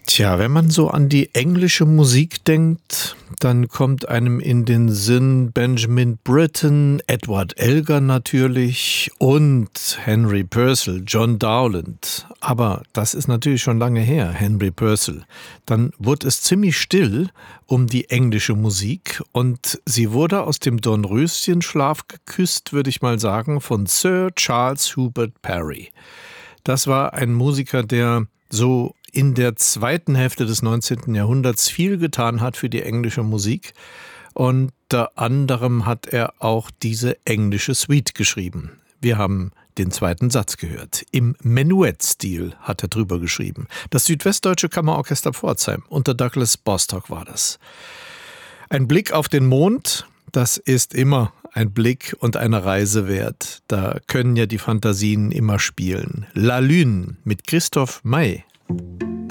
Tja, wenn man so an die englische Musik denkt, dann kommt einem in den Sinn Benjamin Britten, Edward Elgar natürlich und Henry Purcell, John Dowland. Aber das ist natürlich schon lange her, Henry Purcell. Dann wurde es ziemlich still um die englische Musik und sie wurde aus dem Dornröschenschlaf geküsst, würde ich mal sagen, von Sir Charles Hubert Parry. Das war ein Musiker, der so in der zweiten Hälfte des 19. Jahrhunderts viel getan hat für die englische Musik. Unter anderem hat er auch diese englische Suite geschrieben. Wir haben den zweiten Satz gehört. Im Menuett-Stil hat er drüber geschrieben. Das Südwestdeutsche Kammerorchester Pforzheim unter Douglas Bostock war das. Ein Blick auf den Mond, das ist immer ein Blick und eine Reise wert. Da können ja die Fantasien immer spielen. La Lune mit Christoph May.